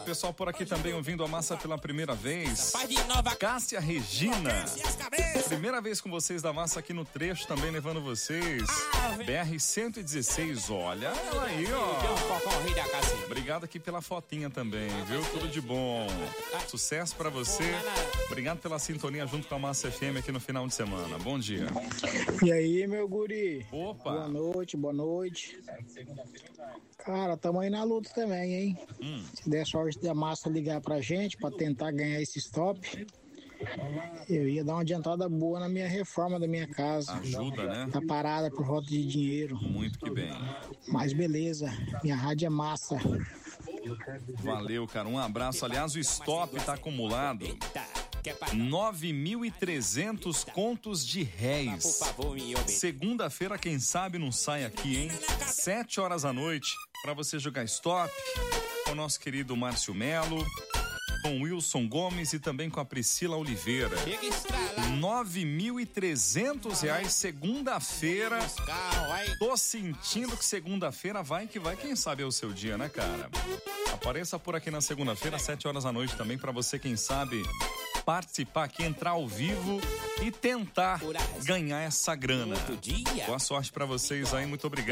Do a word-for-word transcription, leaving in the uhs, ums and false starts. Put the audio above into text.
pessoal por aqui também ouvindo a massa pela primeira vez. Cássia Regina. Primeira vez com vocês da massa aqui no trecho, também levando vocês. B R cento e dezesseis, olha ela aí, ó. Obrigado aqui pela fotinha também, viu? Tudo de bom. Sucesso pra você. Obrigado pela sintonia junto com a Massa F M aqui no final de semana. Bom dia. E aí, meu guri? Opa. Boa noite, boa noite. Cara, tamo aí na luta também, hein? Hum. Se der sorte da Massa ligar pra gente pra tentar ganhar esse stop, eu ia dar uma adiantada boa na minha reforma da minha casa. Ajuda, né? Tá parada por falta de dinheiro. Muito que bem. Mas beleza, minha rádio é massa. Valeu, cara. Um abraço. Aliás, o stop tá acumulado nove mil e trezentos contos de réis. Segunda-feira, quem sabe não sai aqui, hein? Sete horas da noite, pra você jogar stop com o nosso querido Márcio Melo, com Wilson Gomes e também com a Priscila Oliveira. nove mil e trezentos reais, segunda-feira. Tô sentindo que segunda-feira vai que vai, quem sabe é o seu dia, né, cara? Apareça por aqui na segunda-feira, sete horas da noite também, pra você, quem sabe, participar aqui, entrar ao vivo e tentar ganhar essa grana. Boa sorte pra vocês aí, muito obrigado.